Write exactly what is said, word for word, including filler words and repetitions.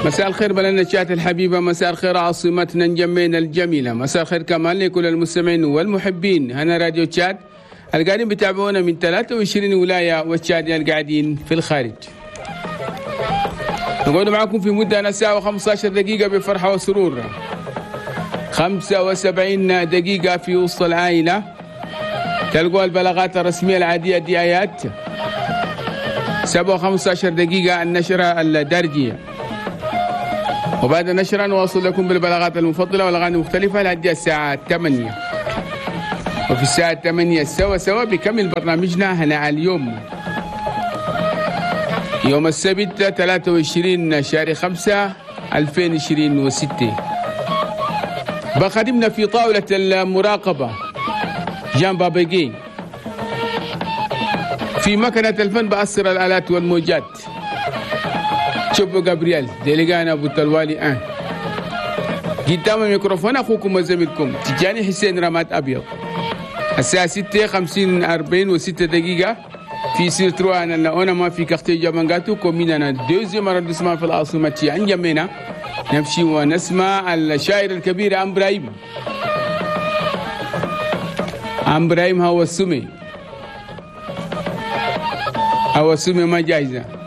مساء الخير بلدنا الشات الحبيبة، مساء الخير عاصمتنا نجمينا الجميلة، مساء الخير كمان لكل المستمعين والمحبين. هنا راديو تشاد القاعدين بيتابعونا من ثلاثة وعشرين ولاية والتشادية القاعدين في الخارج. نقعد معكم في مدة ساعة وخمسة عشر دقيقة بفرحة وسرور، خمسة وسبعين دقيقة في وسط العائلة، تلقوا البلاغات الرسمية العادية دي آيات، سبعة وخمسة عشر دقيقة النشرة الدرجية، وبعد النشرة نواصل لكم بالبلاغات المفضلة والأغاني المختلفة لحد الساعة ثمانية. وفي الساعة ثمانية سوا سوا بكمل برنامجنا هنا اليوم يوم السبت ثلاثة وعشرين شهر خمسة ألفين وعشرين وستة. بخدمنا في طاولة المراقبة جان بابيجي، في مكنة الفن بأسر الآلات والموجات شوبو جابرييل ديليغانا أبو تلوالي أه قدام الميكروفون أخوكم وزميلكم تجاني حسين رمات أبيض. الساعة ستة خمسين أربعين وستة دقيقة في سيرتروان أنا ما في كختي جامانغاتو كومينانا دوزي مرة نسمع في العاصمة عن جمينا نمشي ونسمع الشاعر الكبير أمبراهيم. أمبراهيم هو السمي هو السمي ما جايزة